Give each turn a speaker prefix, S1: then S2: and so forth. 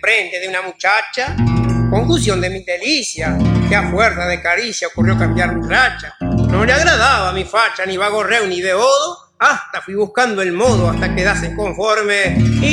S1: frente de una muchacha, confusión de mi delicia, que a fuerza de caricia ocurrió cambiar mi racha. No le agradaba mi facha, ni vagorreo, ni de odo, hasta fui buscando el modo hasta quedarse conforme.